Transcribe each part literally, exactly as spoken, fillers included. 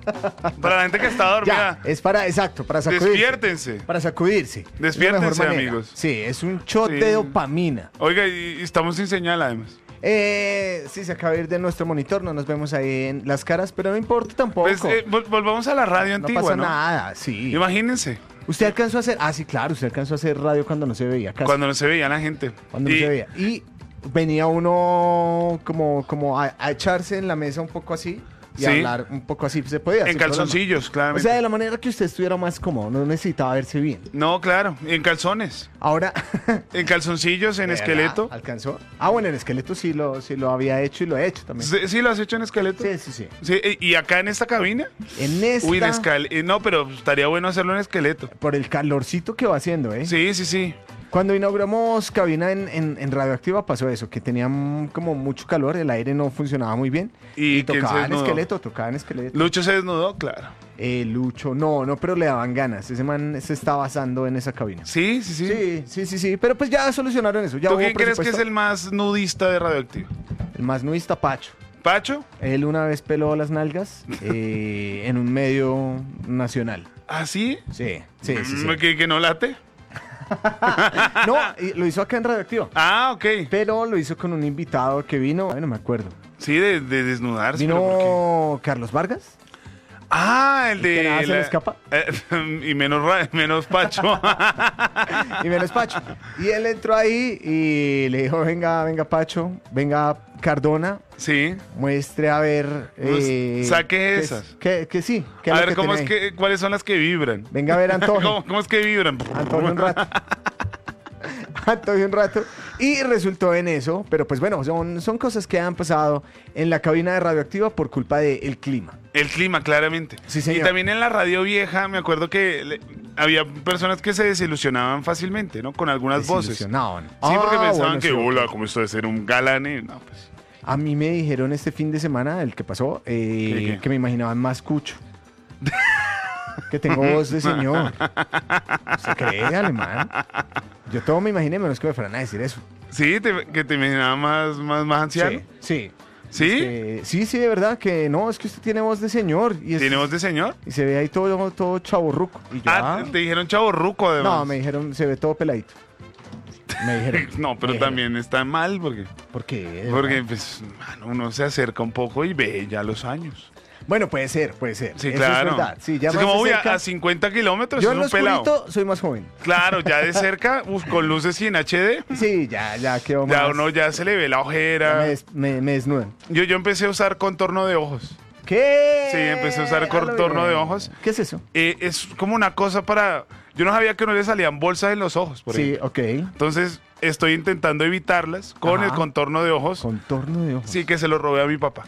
Para la gente que está dormida. Ya, es para, exacto, para sacudirse. Despiértense. Para sacudirse. Despiértense, amigos. Sí, es un shot Sí. de dopamina. Oiga, y, y estamos sin señal además. Eh, sí, se acaba de ir de nuestro monitor, no nos vemos ahí en las caras, pero no importa tampoco. Pues eh, vol- volvamos a la radio no antigua, pasa ¿no? nada, sí. Imagínense, Usted alcanzó a hacer, ah, sí, claro, usted alcanzó a hacer radio cuando no se veía casi. cuando no se veía la gente. Cuando Y- no se veía. Y venía uno como, como a, a echarse en la mesa un poco así y Sí. hablar un poco así. Se podía En sin problema. calzoncillos, O claramente. sea, de la manera que usted estuviera más cómodo, no necesitaba verse bien. No, claro, en calzones. Ahora. En calzoncillos, en ¿De esqueleto. verdad? ¿Alcanzó? Ah, bueno, en esqueleto sí lo, sí lo había hecho y lo he hecho también. Sí, ¿sí lo has hecho en esqueleto? Sí, sí, sí. Sí, y y acá en esta cabina. En esta, Uy, en esqueleto. No, pero estaría bueno hacerlo en esqueleto. por el calorcito que va haciendo, ¿eh? Sí, sí, sí. Cuando inauguramos cabina en, en, en Radioactiva pasó eso, que tenía mm, como mucho calor, el aire no funcionaba muy bien. ¿Y quién se tocaba en desnudó? esqueleto, tocaba en esqueleto. Lucho se desnudó, claro. Eh, Lucho, no, no, pero le daban ganas. Ese man se está basando en esa cabina. Sí, sí, sí. Sí, sí, sí, sí. Pero pues ya solucionaron eso. Ya ¿Tú hubo quién crees que es presupuesto. el más nudista de Radioactivo? El más nudista, Pacho. ¿Pacho? Él una vez peló las nalgas eh, en un medio nacional. ¿Ah, sí? Sí, sí, sí. sí. Mm, ¿Que, que no late? No, y lo hizo acá en Radioactiva. Ah, ok. Pero lo hizo con un invitado que vino, ay, no me acuerdo. Sí, de, de desnudarse. ¿pero por qué? Vino Carlos Vargas. Ah, el de... que nada se le la- escapa. Eh, y menos, ra- menos Pacho. Y menos Pacho. Y él entró ahí y le dijo, venga, venga Pacho, venga Cardona, Sí. muestre a ver... Pues, eh, saque que- esas. Que, que sí. Que A lo ver, que ¿cómo es tiene ahí. que, ¿cuáles son las que vibran? Venga a ver Antonio. ¿Cómo, cómo es que vibran? Antonio un rato. Antonio un rato. Y resultó en eso, pero pues bueno, son, son cosas que han pasado en la cabina de Radioactiva por culpa del clima. El clima, claramente. Sí, Y señor. también en la radio vieja, me acuerdo que le- había personas que se desilusionaban fácilmente, ¿no? Con algunas voces. Sí, Desilusionaban. porque Ah, pensaban bueno, que, sí. hola, ¿cómo esto de ser un galán? Y no, pues. A mí me dijeron este fin de semana, el que pasó, eh, ¿Qué, qué? que me imaginaban más cucho. Que tengo voz de señor. ¿Se cree, alemán? Yo todo me imaginé, menos que me fueran a decir eso. Sí, te- que te imaginaba más, más, más anciano. Sí, sí. ¿Sí? Este, sí, sí, de verdad, que no, es que usted tiene voz de señor. Y, es- ¿Tiene voz de señor? y se ve ahí todo, todo chaborruco. Y yo, Ah, ah, te dijeron chavo ruco, además. no, me dijeron, se ve todo peladito. Me dijeron. No, pero me también está mal porque, dijeron, ¿por qué? porque pues, mano, uno se acerca un poco y ve ya los años. Bueno, puede ser, puede ser. Sí, Eso claro. es verdad. Sí, ya es más como, de uy, a, cerca- a cincuenta kilómetros Yo es en un lo pelado. oscurito soy más joven. Claro, ya de cerca, uf, con luces y en H D, Sí, ya, ya quedó más. ya uno ya se le ve la ya ojera. me, des- me, me desnudan. Yo, yo empecé a usar contorno de ojos. ¿Qué? Sí, empecé a usar Hazlo contorno bien. de ojos. ¿Qué es eso? Eh, es como una cosa para... Yo no sabía que no le salían bolsas en los ojos, por Sí, ejemplo. ok. Entonces, estoy intentando evitarlas con Ajá. el contorno de ojos. Contorno de ojos. Sí, que se lo robé a mi papá.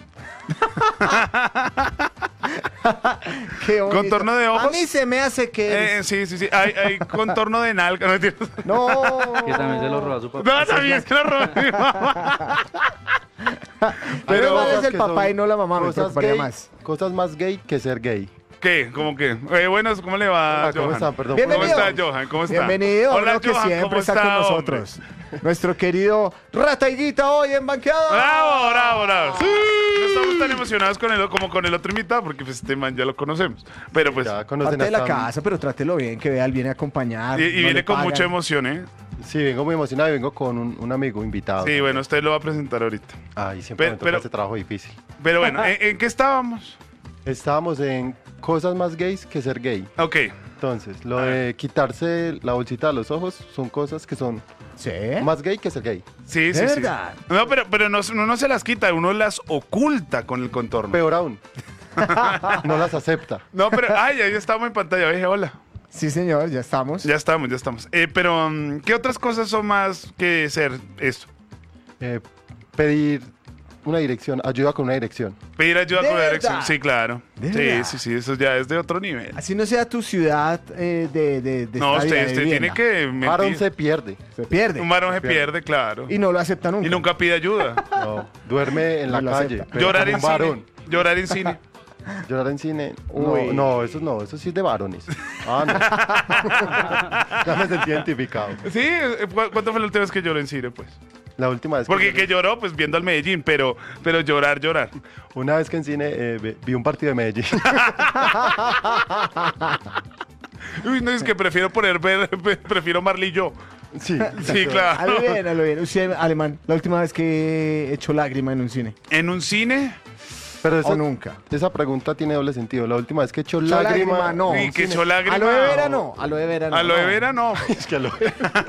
Qué bonito. Contorno de ojos. A mí se me hace que... Eh, eres- sí, sí, sí. Hay, hay contorno de nalga. No, mentira. No. Que también se lo robó a su papá. No, también se lo robé a mi papá. Pero Pero- igual es cosas el que papá son y no la mamá, me cosas preocuparía gay, más. Cosas más gay que ser gay. ¿Qué? ¿Cómo que? Eh, bueno, ¿cómo le va, Hola, ¿cómo Johan? están? Perdón. ¿Cómo Bienvenido. está, Johan? ¿Cómo está? Bienvenido, Hola, uno que Johan, siempre ¿cómo está con hombre? nosotros. Nuestro querido Rata Higuita hoy en Banqueado. ¡Bravo, bravo, bravo! No estamos tan emocionados con el, como con el otro invitado, porque pues, este man ya lo conocemos. Pero pues... Ya conocen Parte de la hasta- casa, pero trátelo bien, que vea, él viene a acompañar. Y, y no viene le con pagan. mucha emoción, ¿eh? Sí, vengo muy emocionado y vengo con un, un amigo invitado. Sí, bueno, usted lo va a presentar ahorita. Ay, siempre Pero- me toca pero- ese trabajo difícil. Pero bueno, ¿en, en qué estábamos? Estábamos en cosas más gays que ser gay. Ok. Entonces, lo A de quitarse la bolsita de los ojos son cosas que son ¿Sí? más gay que ser gay. Sí, ¿De sí, sí. verdad? No, pero, pero no, uno no se las quita, uno las oculta con el contorno. Peor aún. No las acepta. No, pero, ay, ahí estamos en pantalla, dije, hola. Sí, señor, ya estamos. Ya estamos, ya estamos. Eh, pero, um, ¿qué otras cosas son más que ser esto? Eh, pedir una dirección, ayuda con una dirección. Pedir ayuda ¿De con la verdad? dirección. Sí, claro. ¿De Sí, verdad? sí, sí, eso ya es de otro nivel. Así no sea tu ciudad eh, de, de, de No, estadía, usted, de usted tiene vivienda. que Varón mentir. se pierde. Se pierde. Un varón se pierde. pierde, claro. Y no lo acepta nunca. Y nunca pide ayuda. No, duerme en la No lo calle. acepta. pero Llorar como en un varón. cine. Llorar en cine. Llorar en cine. Uy. No, no, eso no, eso sí es de varones. Ah, no. Ya me sentí identificado. Sí, eh, ¿cu- ¿cuánto fue la última vez que lloró en cine, pues? La última vez Porque que, que lloró, pues viendo al Medellín, pero, pero llorar, llorar. una vez que en cine eh, ve- vi un partido de Medellín. Uy, no, es que prefiero poner, ver- prefiero Marley y yo. Sí, Sí, A claro. lo bien, a lo bien. Usted, alemán, la última vez que echó lágrima en un cine. En un cine, Pero O esa, nunca. esa pregunta tiene doble sentido. La última vez que echó Echó lágrima. lágrima, no. y un que cine. echó lágrima. A lo de vera no, a lo de vera no. A lo de no. vera no. Es que lo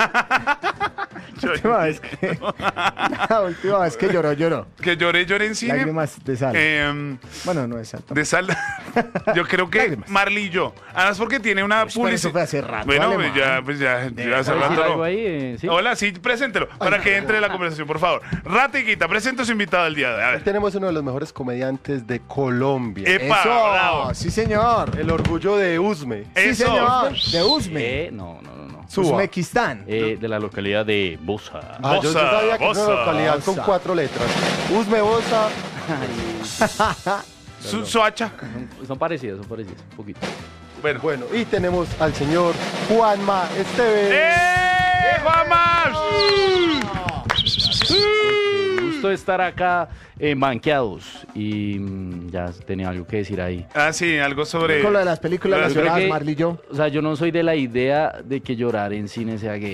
La última vez que, la última vez que lloró, lloró. Que lloré, lloré en cine. Lágrimas de sal. Em, Bueno, no es santo. de sal. Yo creo que Lágrimas. Marley y yo. Además porque tiene una Pues, pero eso publicidad. fue hace rato, Bueno, alemán. pues ya, pues ya, ya hace ¿Puedo decir rato algo no. ahí? Eh, ¿sí? Hola, sí, preséntelo. Para que entre en la conversación, por favor. Ratiquita, presenta a su invitado del día de hoy. A ver. Tenemos uno de los mejores comediantes de Colombia. Epa, Eso, bravo. sí señor. El orgullo de Usme. Sí Eso. señor. De Uzme. Eh, no, no, no, no. Suba. Uzbekistán. Eh, de la localidad de Bosa. Ah, yo, yo Bosa, sabía que Bosa, era una localidad con Bosa. cuatro letras. Usme Bosa. Su, Soacha. Son, son parecidas, son parecidas, un poquito. Bueno. Bueno, y tenemos al señor Juanma Esteves. ¡Eh! ¡Vamos! Gusto estar acá en Banqueados y mm, ya tenía algo que decir ahí. Ah, sí, algo sobre. Con lo de las películas Yo las creo lloradas, que- Marley y yo. O sea, yo no soy de la idea de que llorar en cine sea gay.